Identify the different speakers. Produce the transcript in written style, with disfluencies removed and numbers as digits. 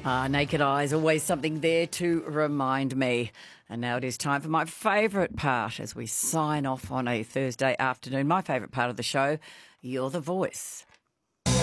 Speaker 1: Naked Eyes, always something there to remind me. And now it is time for my favourite part as we sign off on a Thursday afternoon. My favourite part of the show, You're the Voice.